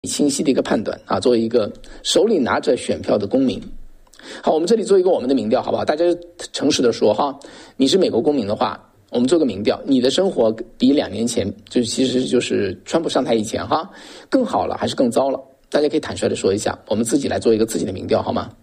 清晰的一个判断啊，作为一个手里拿着选票的公民。好，我们这里做一个我们的民调好不好？大家诚实的说哈，你是美国公民的话，我们做个民调，你的生活比2年前，其实就是川普上台以前哈，更好了还是更糟了？大家可以坦率的说一下，我们自己来做一个自己的民调好吗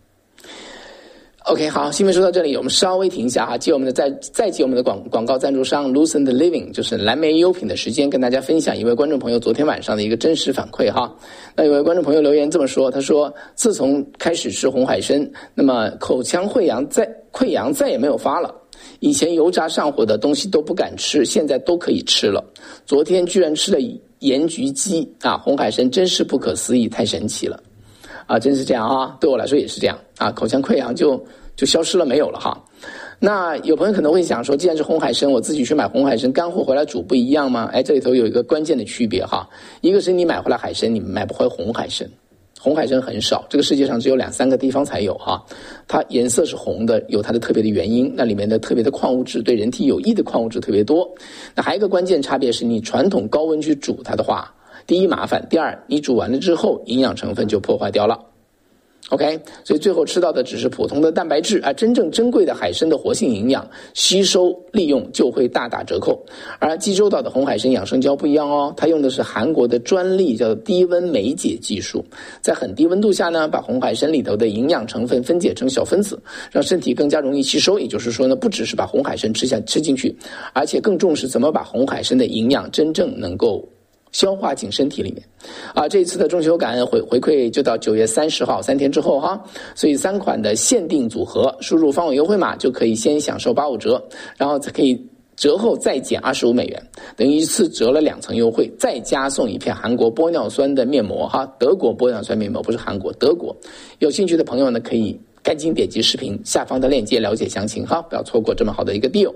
？OK， 好，新闻说到这里，我们稍微停一下哈，接我们的再接我们的广告赞助商 Lucent Living， 就是蓝莓优品的时间，跟大家分享一位观众朋友昨天晚上的一个真实反馈哈。那有位观众朋友留言这么说，他说自从开始吃红海参，那么口腔溃疡再也没有发了，以前油炸上火的东西都不敢吃，现在都可以吃了。昨天居然吃了盐焗鸡啊，红海参真是不可思议，太神奇了。啊，真是这样啊！对我来说也是这样啊，口腔溃疡就消失了，没有了哈。那有朋友可能会想说，既然是红海参，我自己去买红海参干货回来煮不一样吗？哎，这里头有一个关键的区别哈，一个是你买回来海参，你买不回红海参，红海参很少，这个世界上只有2-3个地方才有哈。它颜色是红的，有它的特别的原因，那里面的特别的矿物质，对人体有益的矿物质特别多。那还有一个关键差别是，你传统高温去煮它的话，第一麻烦，第二你煮完了之后营养成分就破坏掉了。OK， 所以最后吃到的只是普通的蛋白质啊，真正珍贵的海参的活性营养吸收利用就会大打折扣。而济州岛的红海参养生胶不一样哦，它用的是韩国的专利叫低温酶解技术，在很低温度下呢，把红海参里头的营养成分分解成小分子，让身体更加容易吸收。也就是说呢，不只是把红海参吃进去，而且更重视怎么把红海参的营养真正能够消化进身体里面啊！这一次的中秋感恩回馈就到9月30号3天之后哈，所以3款的限定组合，输入方伟优惠码就可以先享受85折，然后可以折后再减$25，等于一次折了2层优惠，再加送一片韩国玻尿酸的面膜哈，德国玻尿酸面膜，不是韩国，德国。有兴趣的朋友呢，可以赶紧点击视频下方的链接了解详情哈，不要错过这么好的一个 deal。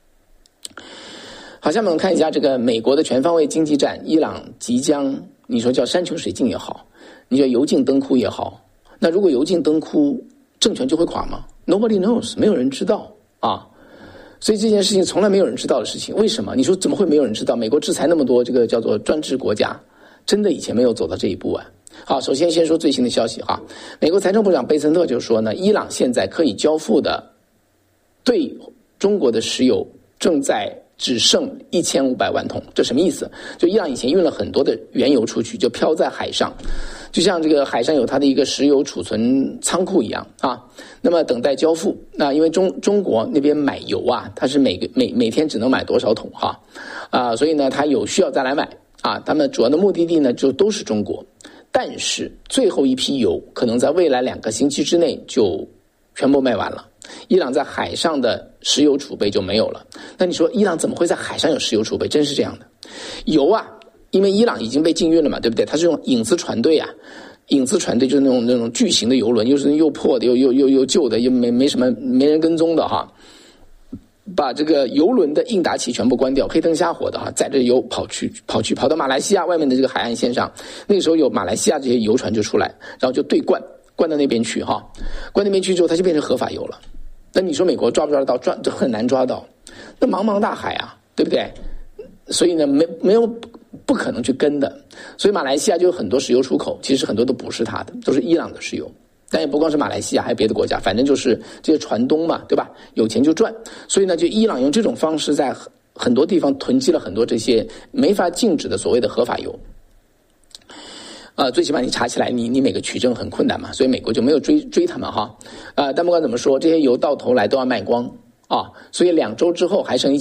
好，下面我们看一下这个美国的全方位经济战，伊朗即将，你说叫山穷水尽也好，你叫油尽灯枯也好，那如果油尽灯枯，政权就会垮吗？ Nobody knows， 没有人知道啊。所以这件事情从来没有人知道的事情，为什么？你说怎么会没有人知道？美国制裁那么多这个叫做专制国家，真的以前没有走到这一步啊。好，首先说最新的消息哈，美国财政部长贝森特就说呢，伊朗现在可以交付的对中国的石油正在只剩1500万桶，这什么意思？就伊朗以前运了很多的原油出去，就飘在海上，就像这个海上有它的一个石油储存仓库一样啊。那么等待交付，那因为中国那边买油啊，它是每天只能买多少桶哈所以呢，它有需要再来买啊。他们主要的目的地呢就都是中国，但是最后一批油可能在未来2个星期之内就全部卖完了。伊朗在海上的石油储备就没有了。那你说伊朗怎么会在海上有石油储备？真是这样的。油啊，因为伊朗已经被禁运了嘛，对不对？它是用影子船队啊，影子船队就是那种巨型的油轮，又破的又旧的，又没人跟踪的哈。把这个油轮的应答器全部关掉，黑灯瞎火的哈，载着油跑到马来西亚外面的这个海岸线上。那个时候有马来西亚这些油船就出来，然后就对灌到那边去哈，灌那边去之后，它就变成合法油了。那你说美国抓不抓得到？这很难抓到。那茫茫大海啊，对不对？所以呢，没有不可能去跟的。所以马来西亚就有很多石油出口，其实很多都不是它的，都是伊朗的石油。但也不光是马来西亚，还有别的国家，反正就是这些船东嘛，对吧？有钱就赚。所以呢，就伊朗用这种方式在很多地方囤积了很多这些没法禁止的所谓的合法油。最起码你查起来，你每个取证很困难嘛，所以美国就没有追他们哈。但不管怎么说，这些油到头来都要卖光啊，所以2周之后还剩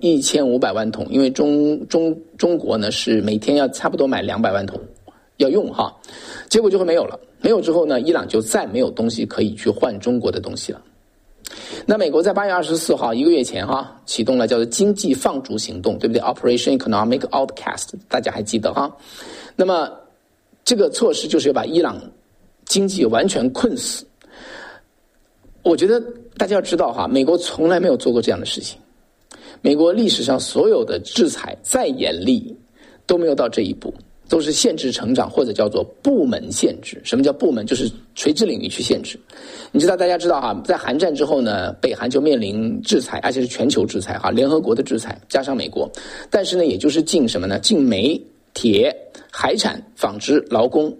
1500万桶，因为中国呢是每天要差不多买200万桶要用哈，结果就会没有了。没有之后呢，伊朗就再没有东西可以去换中国的东西了。那美国在8月24号1个月前哈启动了叫做经济放逐行动，对不对 ？Operation Economic Outcast， 大家还记得哈？那么这个措施就是要把伊朗经济完全困死。我觉得大家要知道哈，美国从来没有做过这样的事情。美国历史上所有的制裁再严厉都没有到这一步，都是限制成长或者叫做部门限制。什么叫部门？就是垂直领域去限制。你知道，大家知道哈，在韩战之后呢，北韩就面临制裁，而且是全球制裁哈，联合国的制裁加上美国。但是呢，也就是禁什么呢？禁煤、 铁、海产、纺织、劳工、